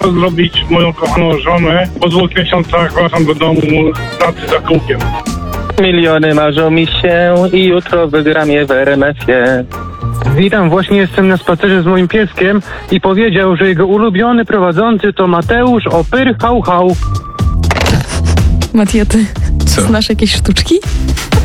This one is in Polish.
pozdrowić moją kochaną żonę. Po 2 miesiącach wracam do domu z pracy za kółkiem. Miliony marzą mi się i jutro wygram je w RMF-ie. Witam, właśnie jestem na spacerze z moim pieskiem i powiedział, że jego ulubiony prowadzący to Mateusz Opyr Hał Hał. Matia, ty Co? znasz jakieś sztuczki?